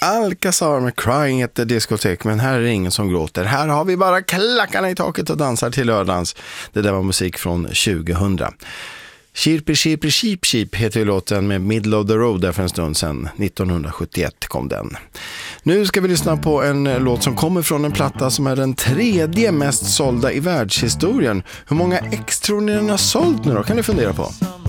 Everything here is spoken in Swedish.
Alcazar med Crying at the Discotheque, men här är det ingen som gråter. Här har vi bara klackarna i taket och dansar till lördagens. Det där var musik från 2000. Chirpy Chirpy Cheep Cheep heter ju låten med Middle of the Road där för en stund sedan. 1971 kom den. Nu ska vi lyssna på en låt som kommer från en platta som är den 3:e mest sålda i världshistorien. Hur många ex tror ni den har sålt nu då? Kan ni fundera på?